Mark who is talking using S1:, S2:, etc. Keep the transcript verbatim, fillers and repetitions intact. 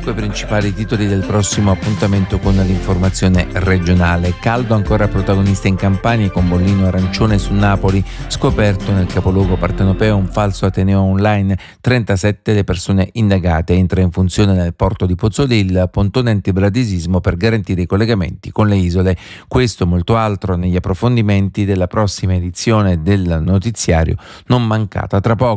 S1: Ecco i principali titoli del prossimo appuntamento con l'informazione regionale. Caldo ancora protagonista in Campania con bollino arancione su Napoli, scoperto nel capoluogo partenopeo un falso ateneo online, trentasette le persone indagate, entra in funzione nel porto di Pozzuoli il pontone antibradisismo per garantire i collegamenti con le isole. Questo molto altro negli approfondimenti della prossima edizione del notiziario non mancata tra poco.